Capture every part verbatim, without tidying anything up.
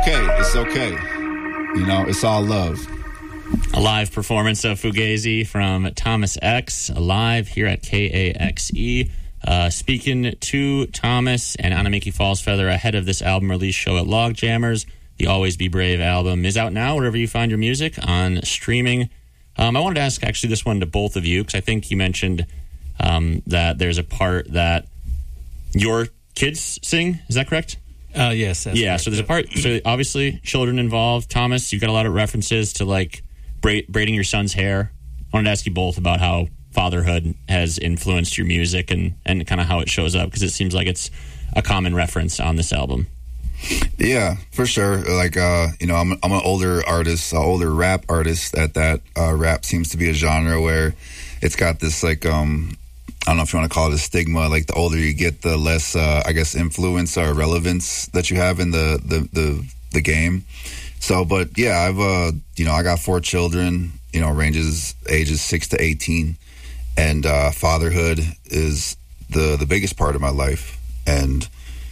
okay. It's okay. You know, it's all love. A live performance of Fugazi from Thomas X, live here at K A X E. Uh, speaking to Thomas and Anamiki Fallsfeather ahead of this album release show at Log Jammers. The Always Be Brave album is out now wherever you find your music on streaming. Um, I wanted to ask actually this one to both of you, because I think you mentioned um, that there's a part that your kids sing. Is that correct? Uh, yes. That's yeah, correct. so there's a part, so obviously children involved. Thomas, you've got a lot of references to like bra- braiding your son's hair. I wanted to ask you both about how fatherhood has influenced your music and, and kind of how it shows up, because it seems like it's a common reference on this album. Yeah, for sure. Like, uh, you know, I'm I'm an older artist, an older rap artist. At that, uh, rap seems to be a genre where it's got this like, um, I don't know if you want to call it a stigma. Like, the older you get, the less, uh, I guess, influence or relevance that you have in the the the, the game. So, but yeah, I've, uh, you know, I got four children. You know, ranges ages six to eighteen, and uh, fatherhood is the the biggest part of my life, and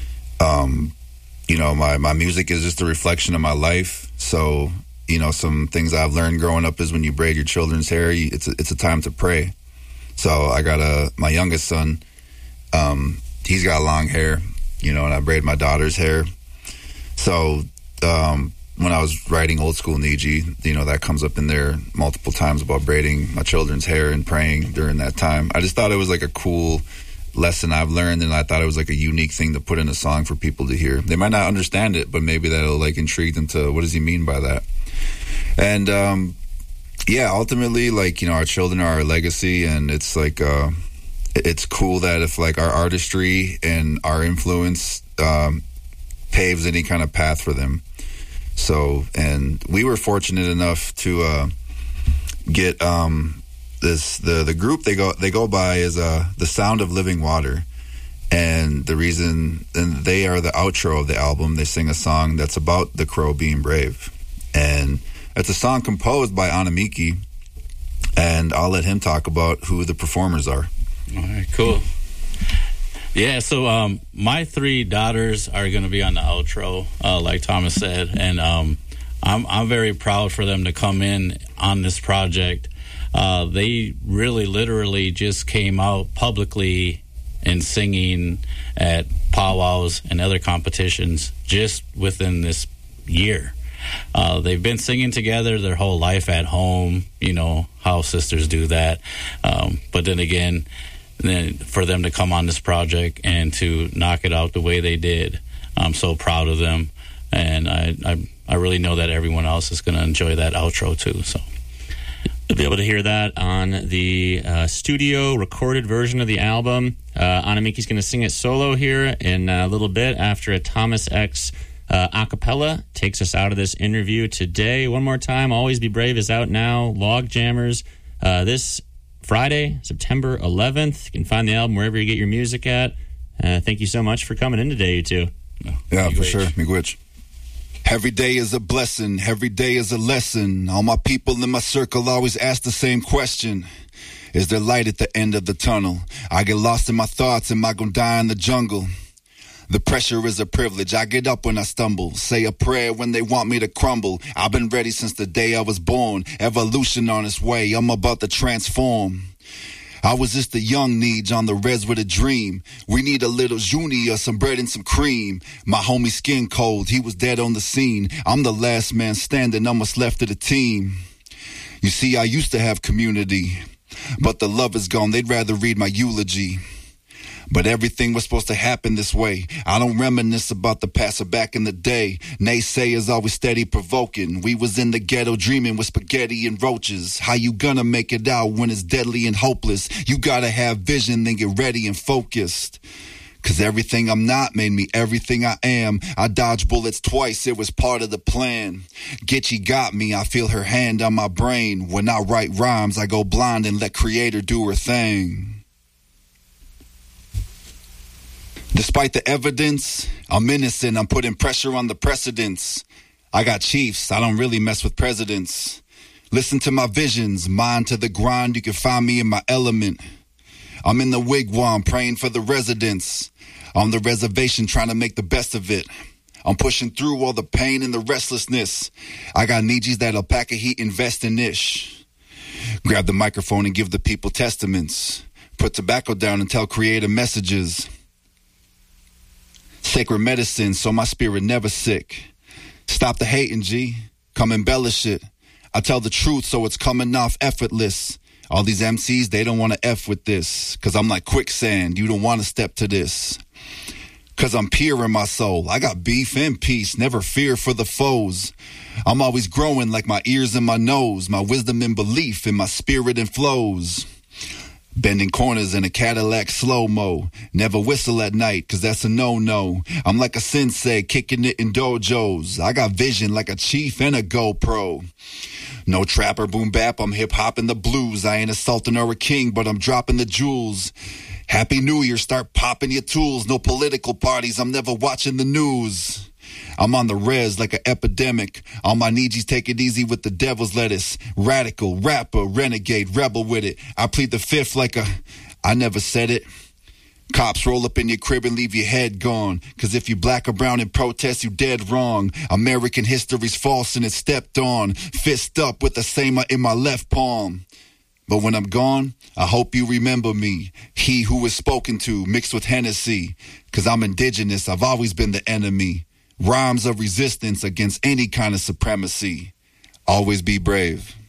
um. You know, my, my music is just a reflection of my life. So, you know, some things I've learned growing up is when you braid your children's hair, you, it's a, it's a time to pray. So I got a my youngest son. Um, he's got long hair, you know, and I braid my daughter's hair. So um, when I was writing Old School Niji, you know, that comes up in there multiple times about braiding my children's hair and praying during that time. I just thought it was like a cool lesson I've learned, and I thought it was like a unique thing to put in a song for people to hear. They might not understand it, but maybe that'll like intrigue them to what does he mean by that. And um yeah, ultimately, like, you know, our children are our legacy, and it's like uh it's cool that if like our artistry and our influence um paves any kind of path for them. So, and we were fortunate enough to uh get um This the the group they go they go by is uh the Sound of Living Water, and the reason and they are the outro of the album. They sing a song that's about the crow being brave, and it's a song composed by Anamiki, and I'll let him talk about who the performers are. All right, cool. Yeah, so um, my three daughters are going to be on the outro, uh, like Thomas said, and um, I'm I'm very proud for them to come in on this project. Uh, they really literally just came out publicly and singing at powwows and other competitions just within this year. Uh, they've been singing together their whole life at home, you know, how sisters do that. Um, but then again, then for them to come on this project and to knock it out the way they did, I'm so proud of them. And I, I, I really know that everyone else is going to enjoy that outro too, so. You'll be able to hear that on the uh, studio recorded version of the album. Uh, Anamiki's going to sing it solo here in a little bit after a Thomas X uh, a cappella takes us out of this interview today. One more time, Always Be Brave is out now. Log Jammers uh, this Friday, September eleventh. You can find the album wherever you get your music at. Uh, thank you so much for coming in today, you two. Yeah, for sure. Miigwech. Every day is a blessing. Every day is a lesson. All my people in my circle always ask the same question. Is there light at the end of the tunnel? I get lost in my thoughts. Am I gonna die in the jungle? The pressure is a privilege. I get up when I stumble. Say a prayer when they want me to crumble. I've been ready since the day I was born. Evolution on its way. I'm about to transform. I was just a young Neej on the res with a dream. We need a little junior, some bread and some cream. My homie skin cold, he was dead on the scene. I'm the last man standing, I'm what's left of the team. You see, I used to have community, but the love is gone, they'd rather read my eulogy. But everything was supposed to happen this way. I don't reminisce about the past or back in the day. Naysayers always steady provoking. We was in the ghetto dreaming with spaghetti and roaches. How you gonna make it out when it's deadly and hopeless? You gotta have vision, then get ready and focused. Cause everything I'm not made me everything I am. I dodged bullets twice, it was part of the plan. Gitchy got me, I feel her hand on my brain. When I write rhymes, I go blind and let creator do her thing. Despite the evidence, I'm innocent. I'm putting pressure on the precedents. I got chiefs. I don't really mess with presidents. Listen to my visions. Mind to the grind. You can find me in my element. I'm in the wigwam praying for the residents. On the reservation trying to make the best of it. I'm pushing through all the pain and the restlessness. I got Nijis that'll pack a heat, invest in ish. Grab the microphone and give the people testaments. Put tobacco down and tell creative messages. Sacred medicine so my spirit never sick. Stop the hating, G. Come embellish it. I tell the truth so it's coming off effortless. All these M Cs, they don't want to F with this. Cause I'm like quicksand, you don't want to step to this. Cause I'm pure in my soul. I got beef and peace, never fear for the foes. I'm always growing like my ears and my nose. My wisdom and belief in my spirit and flows. Bending corners in a Cadillac slow-mo. Never whistle at night, cause that's a no-no. I'm like a sensei, kicking it in dojos. I got vision like a chief and a GoPro. No trap or boom bap, I'm hip-hop and the blues. I ain't a sultan or a king, but I'm dropping the jewels. Happy New Year, start popping your tools. No political parties, I'm never watching the news. I'm on the res like an epidemic. All my Nijis take it easy with the devil's lettuce. Radical, rapper, renegade, rebel with it. I plead the fifth like a... I never said it. Cops roll up in your crib and leave your head gone. Cause if you black or brown in protest, you dead wrong. American history's false and it's stepped on. Fist up with the same in my left palm. But when I'm gone, I hope you remember me. He who is spoken to, mixed with Hennessy. Cause I'm indigenous, I've always been the enemy. Rhymes of resistance against any kind of supremacy. Always be brave.